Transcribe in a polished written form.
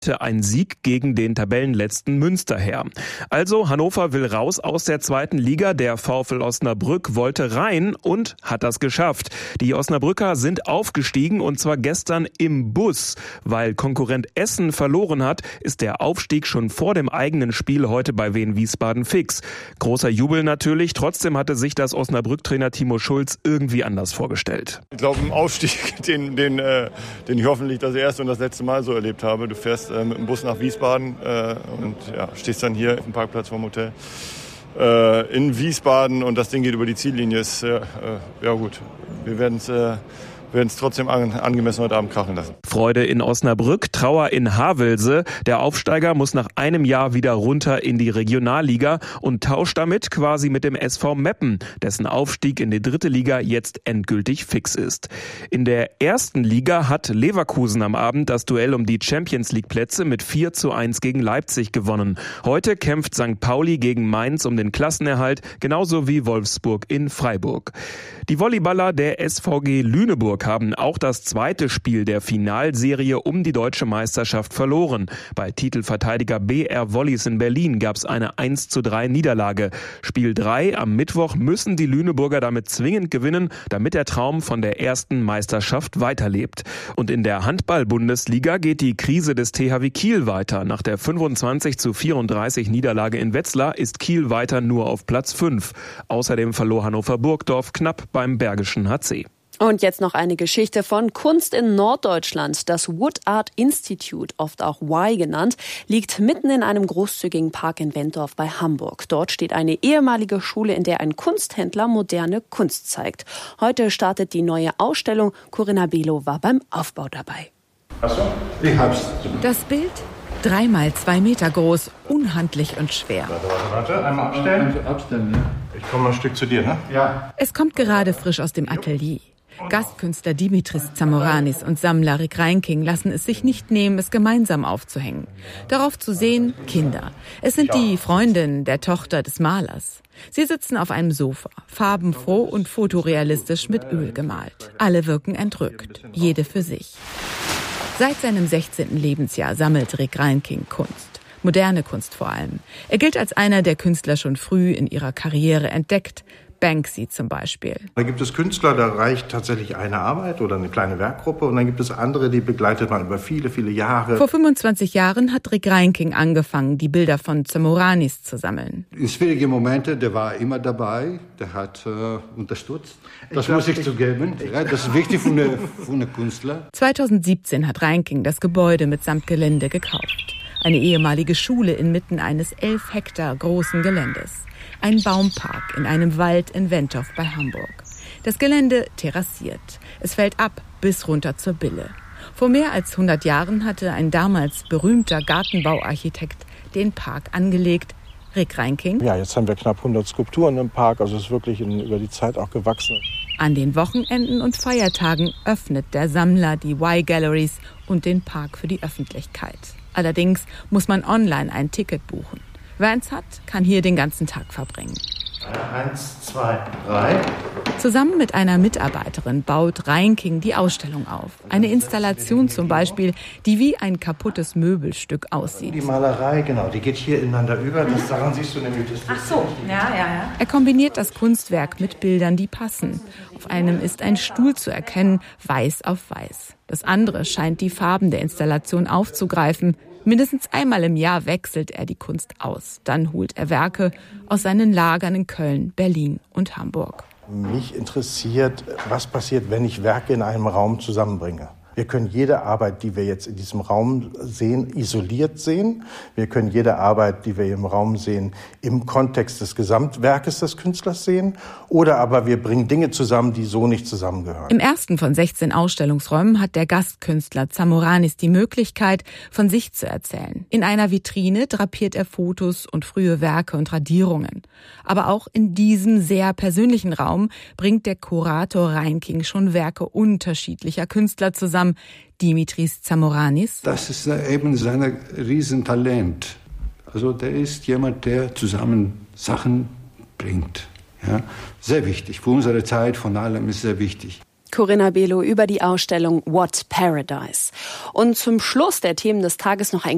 ein Sieg gegen den Tabellenletzten Münster her. Also Hannover will raus aus der 2. Liga. Der VfL Osnabrück wollte rein und hat das geschafft. Die Osnabrücker sind aufgestiegen und zwar gestern im Bus. Weil Konkurrent Essen verloren hat, ist der Aufstieg schon vor dem eigenen Spiel heute bei Wien Wiesbaden fix. Großer Jubel natürlich. Trotzdem hatte sich das Osnabrück-Trainer Timo Schulz irgendwie anders vorgestellt. Ich glaube, ein Aufstieg, den ich hoffentlich das erste und das letzte Mal so erlebt habe. Du fährst mit dem Bus nach Wiesbaden und stehst dann hier auf dem Parkplatz vom Hotel in Wiesbaden und das Ding geht über die Ziellinie. Ist gut. Wir werden es trotzdem angemessen heute Abend krachen lassen. Freude in Osnabrück, Trauer in Havelse. Der Aufsteiger muss nach einem Jahr wieder runter in die Regionalliga und tauscht damit quasi mit dem SV Meppen, dessen Aufstieg in die 3. Liga jetzt endgültig fix ist. In der 1. Liga hat Leverkusen am Abend das Duell um die Champions-League-Plätze mit 4:1 gegen Leipzig gewonnen. Heute kämpft St. Pauli gegen Mainz um den Klassenerhalt, genauso wie Wolfsburg in Freiburg. Die Volleyballer der SVG Lüneburg haben auch das 2. Spiel der Finalserie um die deutsche Meisterschaft verloren. Bei Titelverteidiger BR Volleys in Berlin gab es eine 1:3 Niederlage. Spiel 3 am Mittwoch müssen die Lüneburger damit zwingend gewinnen, damit der Traum von der ersten Meisterschaft weiterlebt. Und in der Handball-Bundesliga geht die Krise des THW Kiel weiter. Nach der 25:34 Niederlage in Wetzlar ist Kiel weiter nur auf Platz 5. Außerdem verlor Hannover Burgdorf knapp beim Bergischen HC. Und jetzt noch eine Geschichte von Kunst in Norddeutschland. Das Wood Art Institute, oft auch Y genannt, liegt mitten in einem großzügigen Park in Wentorf bei Hamburg. Dort steht eine ehemalige Schule, in der ein Kunsthändler moderne Kunst zeigt. Heute startet die neue Ausstellung. Corinna Below war beim Aufbau dabei. Achso, ich hab's. Das Bild? 3 mal 2 Meter groß, unhandlich und schwer. Warte, einmal abstellen. Abstellen, ja. Ich komme mal ein Stück zu dir, ne? Ja. Es kommt gerade frisch aus dem Atelier. Gastkünstler Dimitris Tsamoranis und Sammler Rick Reinking lassen es sich nicht nehmen, es gemeinsam aufzuhängen. Darauf zu sehen, Kinder. Es sind die Freundinnen der Tochter des Malers. Sie sitzen auf einem Sofa, farbenfroh und fotorealistisch mit Öl gemalt. Alle wirken entrückt, jede für sich. Seit seinem 16. Lebensjahr sammelt Rick Reinking Kunst. Moderne Kunst vor allem. Er gilt als einer der Künstler schon früh in ihrer Karriere entdeckt. Banksy zum Beispiel. Da gibt es Künstler, da reicht tatsächlich eine Arbeit oder eine kleine Werkgruppe. Und dann gibt es andere, die begleitet man über viele, viele Jahre. Vor 25 Jahren hat Rick Reinking angefangen, die Bilder von Tsamoranis zu sammeln. In schwierigen Momenten, der war immer dabei, der hat unterstützt. Das muss ich zugeben. Ja, das ist wichtig für eine Künstler. 2017 hat Reinking das Gebäude mitsamt Gelände gekauft. Eine ehemalige Schule inmitten eines 11 Hektar großen Geländes. Ein Baumpark in einem Wald in Wentorf bei Hamburg. Das Gelände terrassiert. Es fällt ab bis runter zur Bille. Vor mehr als 100 Jahren hatte ein damals berühmter Gartenbauarchitekt den Park angelegt. Rick Reinking. Ja, jetzt haben wir knapp 100 Skulpturen im Park, also es ist wirklich über die Zeit auch gewachsen. An den Wochenenden und Feiertagen öffnet der Sammler die Y-Galleries und den Park für die Öffentlichkeit. Allerdings muss man online ein Ticket buchen. Wer eins hat, kann hier den ganzen Tag verbringen. 1, 2, 3. Zusammen mit einer Mitarbeiterin baut Reinking die Ausstellung auf. Eine Installation zum Beispiel, die wie ein kaputtes Möbelstück aussieht. Die Malerei, genau, die geht hier ineinander über. Daran siehst du nämlich das. Ach so, ja. Er kombiniert das Kunstwerk mit Bildern, die passen. Auf einem ist ein Stuhl zu erkennen, weiß auf weiß. Das andere scheint die Farben der Installation aufzugreifen. Mindestens einmal im Jahr wechselt er die Kunst aus. Dann holt er Werke aus seinen Lagern in Köln, Berlin und Hamburg. Mich interessiert, was passiert, wenn ich Werke in einem Raum zusammenbringe. Wir können jede Arbeit, die wir jetzt in diesem Raum sehen, isoliert sehen. Wir können jede Arbeit, die wir im Raum sehen, im Kontext des Gesamtwerkes des Künstlers sehen. Oder aber wir bringen Dinge zusammen, die so nicht zusammengehören. Im ersten von 16 Ausstellungsräumen hat der Gastkünstler Tsamoranis die Möglichkeit, von sich zu erzählen. In einer Vitrine drapiert er Fotos und frühe Werke und Radierungen. Aber auch in diesem sehr persönlichen Raum bringt der Kurator Reinking schon Werke unterschiedlicher Künstler zusammen. Dimitris Tsamoranis. Das ist eben sein Riesentalent. Also der ist jemand, der zusammen Sachen bringt. Ja? Sehr wichtig. Für unsere Zeit von allem ist sehr wichtig. Corinna Below über die Ausstellung What Paradise. Und zum Schluss der Themen des Tages noch ein